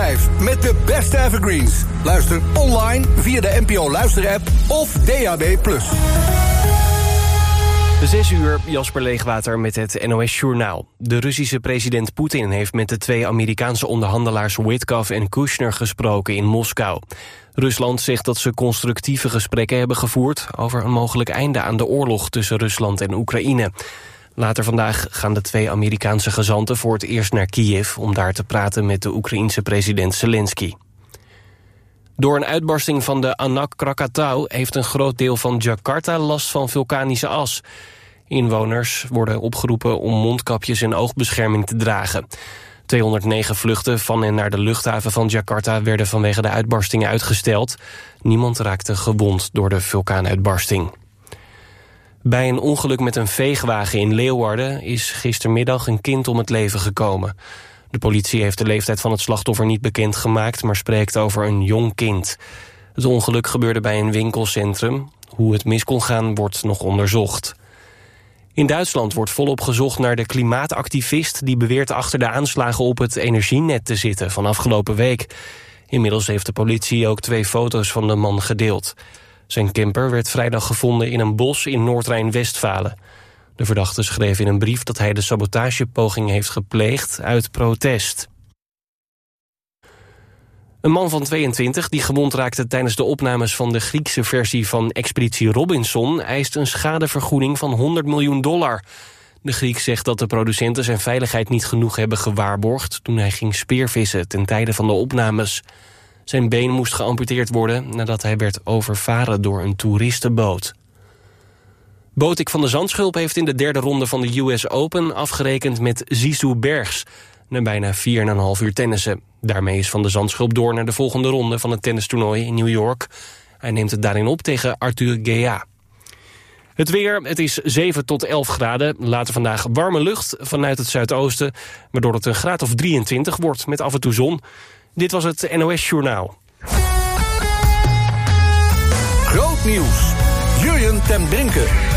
5 met de beste evergreens. Luister online via de NPO Luisterapp of DAB+. 6 uur, Jasper Leegwater met het NOS-journaal. De Russische president Poetin heeft met de 2 Amerikaanse onderhandelaars Witkoff en Kushner gesproken in Moskou. Rusland zegt dat ze constructieve gesprekken hebben gevoerd over een mogelijk einde aan de oorlog tussen Rusland en Oekraïne. Later vandaag gaan de 2 Amerikaanse gezanten voor het eerst naar Kiev om daar te praten met de Oekraïense president Zelensky. Door een uitbarsting van de Anak Krakatau heeft een groot deel van Jakarta last van vulkanische as. Inwoners worden opgeroepen om mondkapjes en oogbescherming te dragen. 209 vluchten van en naar de luchthaven van Jakarta werden vanwege de uitbarsting uitgesteld. Niemand raakte gewond door de vulkaanuitbarsting. Bij een ongeluk met een veegwagen in Leeuwarden is gistermiddag een kind om het leven gekomen. De politie heeft de leeftijd van het slachtoffer niet bekendgemaakt, maar spreekt over een jong kind. Het ongeluk gebeurde bij een winkelcentrum. Hoe het mis kon gaan wordt nog onderzocht. In Duitsland wordt volop gezocht naar de klimaatactivist die beweert achter de aanslagen op het energienet te zitten van afgelopen week. Inmiddels heeft de politie ook 2 foto's van de man gedeeld. Zijn camper werd vrijdag gevonden in een bos in Noord-Rijn-Westfalen. De verdachte schreef in een brief dat hij de sabotagepoging heeft gepleegd uit protest. Een man van 22 die gewond raakte tijdens de opnames van de Griekse versie van Expeditie Robinson eist een schadevergoeding van $100 miljoen. De Griek zegt dat de producenten zijn veiligheid niet genoeg hebben gewaarborgd toen hij ging speervissen ten tijde van de opnames. Zijn been moest geamputeerd worden nadat hij werd overvaren door een toeristenboot. Botik van de Zandschulp heeft in de 3e ronde van de US Open afgerekend met Zizou Bergs. Na bijna 4,5 uur tennissen. Daarmee is Van de Zandschulp door naar de volgende ronde van het tennistoernooi in New York. Hij neemt het daarin op tegen Arthur Gea. Het weer, het is 7 tot 11 graden. Later vandaag warme lucht vanuit het zuidoosten, waardoor het een graad of 23 wordt met af en toe zon. Dit was het NOS Journaal. Groot nieuws. Jurjen ten Brinke